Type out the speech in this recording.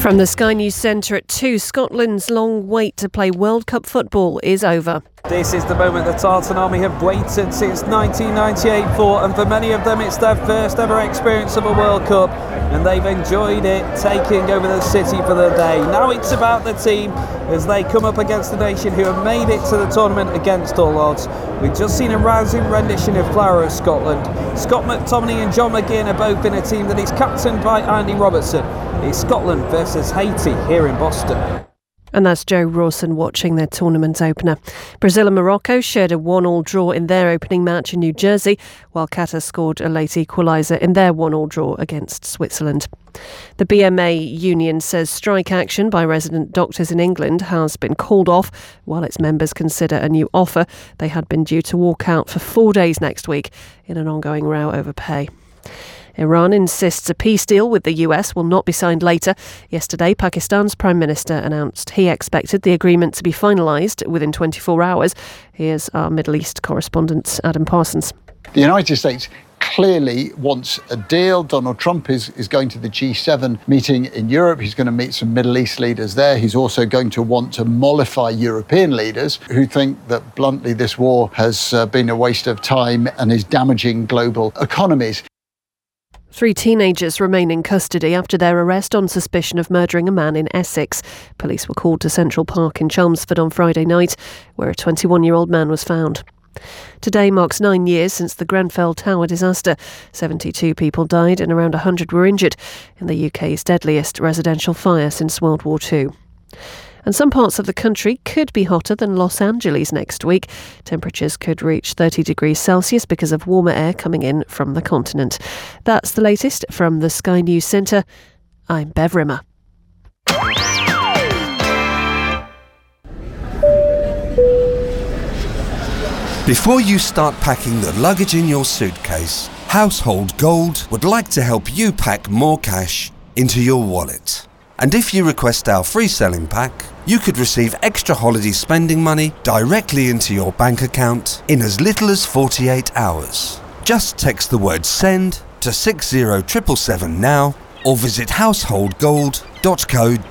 From the Sky News Centre at 2, Scotland's long wait to play World Cup football is over. This is the moment the Tartan Army have waited since 1998 for, and for many of them it's their first ever experience of a World Cup, and they've enjoyed it, taking over the city for the day. Now it's about the team as they come up against a nation who have made it to the tournament against all odds. We've just seen a rousing rendition of Flower of Scotland. Scott McTominay and John McGinn are both in a team that is captained by Andy Robertson. It's Scotland versus Haiti here in Boston. And that's Joe Rawson watching their tournament opener. Brazil and Morocco shared a 1-1 draw in their opening match in New Jersey, while Qatar scored a late equaliser in their 1-1 draw against Switzerland. The BMA union says strike action by resident doctors in England has been called off while its members consider a new offer. They had been due to walk out for 4 days next week in an ongoing row over pay. Iran insists a peace deal with the US will not be signed later. Yesterday, Pakistan's Prime Minister announced he expected the agreement to be finalised within 24 hours. Here's our Middle East correspondent, Adam Parsons. The United States clearly wants a deal. Donald Trump is going to the G7 meeting in Europe. He's going to meet some Middle East leaders there. He's also going to want to mollify European leaders who think that, bluntly, this war has been a waste of time and is damaging global economies. 3 teenagers remain in custody after their arrest on suspicion of murdering a man in Essex. Police were called to Central Park in Chelmsford on Friday night, where a 21-year-old man was found. Today marks 9 years since the Grenfell Tower disaster. 72 people died and around 100 were injured in the UK's deadliest residential fire since World War II. And some parts of the country could be hotter than Los Angeles next week. Temperatures could reach 30 degrees Celsius because of warmer air coming in from the continent. That's the latest from the Sky News Centre. I'm Bev Rimmer. Before you start packing the luggage in your suitcase, Household Gold would like to help you pack more cash into your wallet. And if you request our free selling pack, you could receive extra holiday spending money directly into your bank account in as little as 48 hours. Just text the word SEND to 60777 now or visit householdgold.co.uk.